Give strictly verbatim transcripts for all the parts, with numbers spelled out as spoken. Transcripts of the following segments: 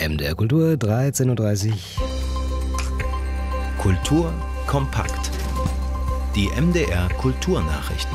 M D R Kultur, dreizehn Uhr dreißig. Kultur kompakt. Die M D R Kulturnachrichten.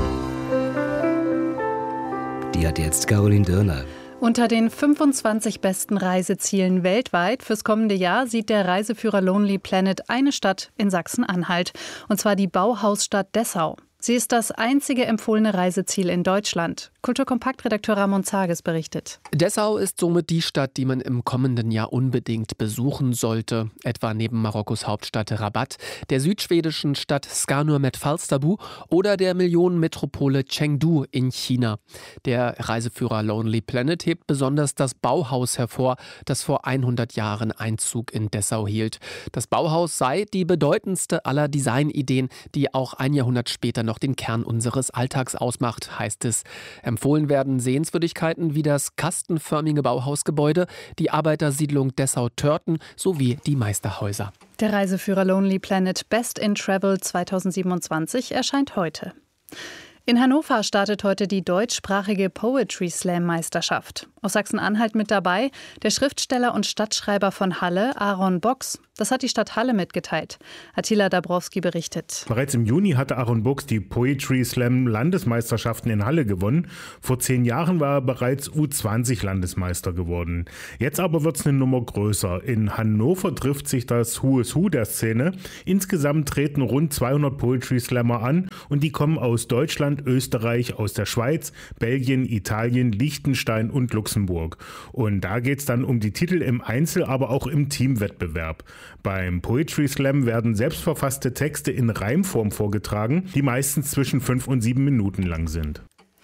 Die hat jetzt Caroline Dörner. Unter den fünfundzwanzig besten Reisezielen weltweit fürs kommende Jahr sieht der Reiseführer Lonely Planet eine Stadt in Sachsen-Anhalt, und zwar die Bauhausstadt Dessau. Sie ist das einzige empfohlene Reiseziel in Deutschland. Kulturkompakt-Redakteur Ramon Zages berichtet. Dessau ist somit die Stadt, die man im kommenden Jahr unbedingt besuchen sollte. Etwa neben Marokkos Hauptstadt Rabat, der südschwedischen Stadt Skanur med Falsterbo oder der Millionenmetropole Chengdu in China. Der Reiseführer Lonely Planet hebt besonders das Bauhaus hervor, das vor hundert Jahren Einzug in Dessau hielt. Das Bauhaus sei die bedeutendste aller Designideen, die auch ein Jahrhundert später noch den Kern unseres Alltags ausmacht, heißt es. Empfohlen werden Sehenswürdigkeiten wie das kastenförmige Bauhausgebäude, die Arbeitersiedlung Dessau-Törten sowie die Meisterhäuser. Der Reiseführer Lonely Planet Best in Travel zweitausendsiebenundzwanzig erscheint heute. In Hannover startet heute die deutschsprachige Poetry Slam Meisterschaft. Aus Sachsen-Anhalt mit dabei der Schriftsteller und Stadtschreiber von Halle, Aaron Box. Das hat die Stadt Halle mitgeteilt. Attila Dabrowski berichtet. Bereits im Juni hatte Aaron Box die Poetry Slam Landesmeisterschaften in Halle gewonnen. Vor zehn Jahren war er bereits U zwanzig Landesmeister geworden. Jetzt aber wird es eine Nummer größer. In Hannover trifft sich das Who is Who der Szene. Insgesamt treten rund zweihundert Poetry Slammer an und die kommen aus Deutschland, Österreich, aus der Schweiz, Belgien, Italien, Liechtenstein und Luxemburg. Und da geht es dann um die Titel im Einzel-, aber auch im Teamwettbewerb. Beim Poetry Slam werden selbstverfasste Texte in Reimform vorgetragen, die meistens zwischen fünf und sieben Minuten lang sind.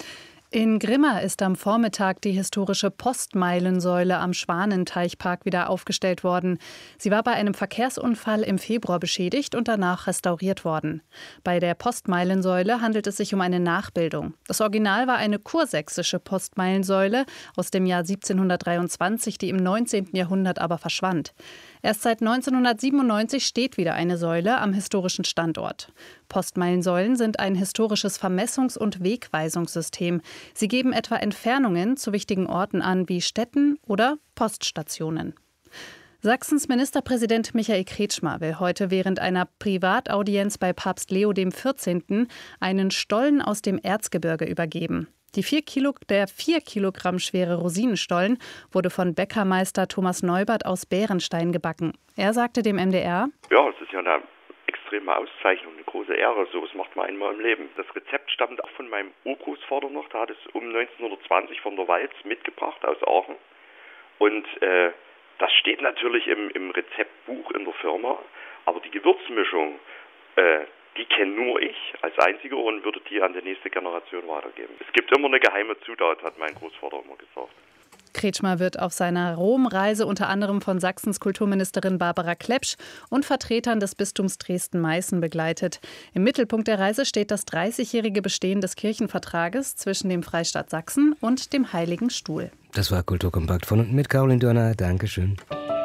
In Grimma ist am Vormittag die historische Postmeilensäule am Schwanenteichpark wieder aufgestellt worden. Sie war bei einem Verkehrsunfall im Februar beschädigt und danach restauriert worden. Bei der Postmeilensäule handelt es sich um eine Nachbildung. Das Original war eine kursächsische Postmeilensäule aus dem Jahr siebzehnhundertdreiundzwanzig, die im neunzehnten Jahrhundert aber verschwand. Erst seit neunzehnhundertsiebenundneunzig steht wieder eine Säule am historischen Standort. Postmeilensäulen sind ein historisches Vermessungs- und Wegweisungssystem. Sie geben etwa Entfernungen zu wichtigen Orten an, wie Städten oder Poststationen. Sachsens Ministerpräsident Michael Kretschmer will heute während einer Privataudienz bei Papst Leo der vierzehnte. einen Stollen aus dem Erzgebirge übergeben. Die vier Kilo, der vier Kilogramm schwere Rosinenstollen wurde von Bäckermeister Thomas Neubert aus Bärenstein gebacken. Er sagte dem M D R: Ja, es ist ja eine extreme Auszeichnung, eine große Ehre. So was macht man einmal im Leben. Das Rezept stammt auch von meinem Urgroßvater noch. Der hat es um neunzehnhundertzwanzig von der Walz mitgebracht aus Aachen. Und äh, das steht natürlich im, im Rezeptbuch in der Firma. Aber die Gewürzmischung, äh, die kenne nur ich als Einziger und würde die an die nächste Generation weitergeben. Es gibt immer eine geheime Zutat, hat mein Großvater immer gesagt. Kretschmer wird auf seiner Rom-Reise unter anderem von Sachsens Kulturministerin Barbara Klepsch und Vertretern des Bistums Dresden-Meißen begleitet. Im Mittelpunkt der Reise steht das dreißigjährige Bestehen des Kirchenvertrages zwischen dem Freistaat Sachsen und dem Heiligen Stuhl. Das war Kulturkompakt von und mit Caroline Dörner. Dankeschön.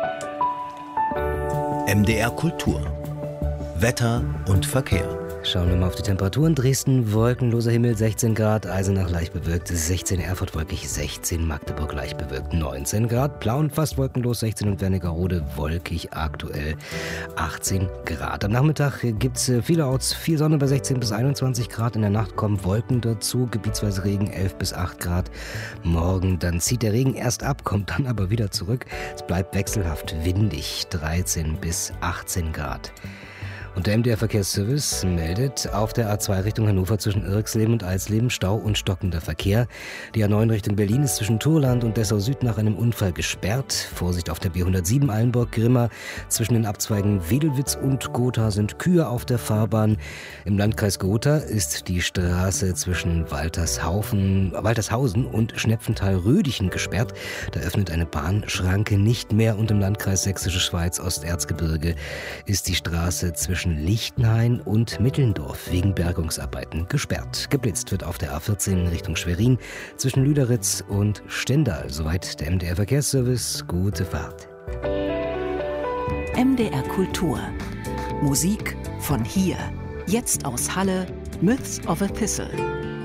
M D R Kultur. Wetter und Verkehr. Schauen wir mal auf die Temperaturen. Dresden, wolkenloser Himmel, sechzehn Grad. Eisenach leicht bewölkt, sechzehn. Erfurt wolkig, sechzehn. Magdeburg leicht bewölkt, neunzehn Grad. Plauen fast wolkenlos, sechzehn. Und Wernigerode wolkig, aktuell achtzehn Grad. Am Nachmittag gibt es vielerorts viel Sonne bei sechzehn bis einundzwanzig Grad. In der Nacht kommen Wolken dazu, gebietsweise Regen, elf bis acht Grad. Morgen dann zieht der Regen erst ab, kommt dann aber wieder zurück. Es bleibt wechselhaft windig, dreizehn bis achtzehn Grad. Und der M D R-Verkehrsservice meldet auf der A zwei Richtung Hannover zwischen Irxleben und Alsleben Stau und stockender Verkehr. Die A neun Richtung Berlin ist zwischen Turland und Dessau Süd nach einem Unfall gesperrt. Vorsicht auf der B hundertsieben Eilenburg-Grimma. Zwischen den Abzweigen Wedelwitz und Gotha sind Kühe auf der Fahrbahn. Im Landkreis Gotha ist die Straße zwischen Waltershausen, Waltershausen und Schnepfenthal-Rödichen gesperrt. Da öffnet eine Bahnschranke nicht mehr. Und im Landkreis Sächsische Schweiz Osterzgebirge ist die Straße zwischen Lichtenhain und Mittelndorf wegen Bergungsarbeiten gesperrt. Geblitzt wird auf der A vierzehn Richtung Schwerin zwischen Lüderitz und Stendal. Soweit der M D R-Verkehrsservice. Gute Fahrt. M D R Kultur. Musik von hier. Jetzt aus Halle. Myths of a Thistle.